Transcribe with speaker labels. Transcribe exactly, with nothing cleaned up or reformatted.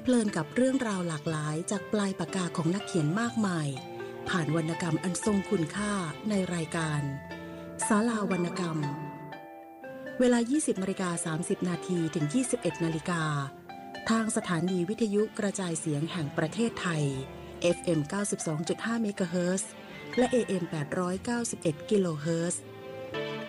Speaker 1: เพลินกับเรื่องราวหลากหลายจากปลายปากกาของนักเขียนมากมายผ่านวรรณกรรมอันทรงคุณค่าในรายการศาลาวรรณกรรมเวลา ยี่สิบนาฬิกาสามสิบนาทีถึง ยี่สิบเอ็ดนาฬิกาทางสถานีวิทยุกระจายเสียงแห่งประเทศไทย เอฟ เอ็ม เก้าสิบสองจุดห้า เมกะเฮิรตซ์และ เอ เอ็ม แปดร้อยเก้าสิบเอ็ด กิโลเฮิรตซ์